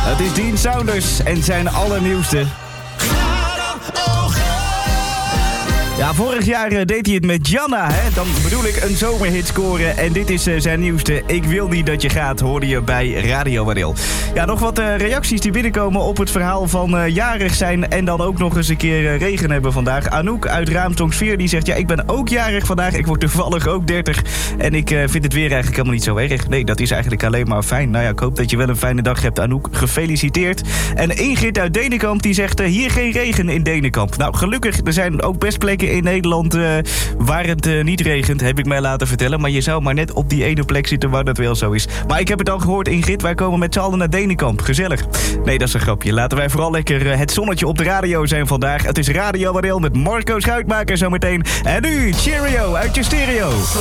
Het is Dean Saunders en zijn allernieuwste. Ja, vorig jaar deed hij het met Janna, hè? Dan bedoel ik een zomerhit scoren. En dit is zijn nieuwste. Ik wil niet dat je gaat, hoorde je bij Radio Wadil. Ja, nog wat reacties die binnenkomen op het verhaal van jarig zijn... en dan ook nog eens een keer regen hebben vandaag. Anouk uit Raamsdonksveer die zegt... ja, ik ben ook jarig vandaag. Ik word toevallig ook 30. En ik vind het weer eigenlijk helemaal niet zo erg. Nee, dat is eigenlijk alleen maar fijn. Nou ja, ik hoop dat je wel een fijne dag hebt, Anouk. Gefeliciteerd. En Ingrid uit Denenkamp die zegt... hier geen regen in Denenkamp. Nou, gelukkig, er zijn ook best plekken in Nederland waar het niet regent, heb ik mij laten vertellen. Maar je zou maar net op die ene plek zitten waar dat wel zo is. Maar ik heb het al gehoord, Ingrid. Wij komen met z'n allen naar Denenkamp. Gezellig. Nee, dat is een grapje. Laten wij vooral lekker het zonnetje op de radio zijn vandaag. Het is Radio Wadil met Marco Schuitmaker zometeen. En nu, cheerio uit je stereo.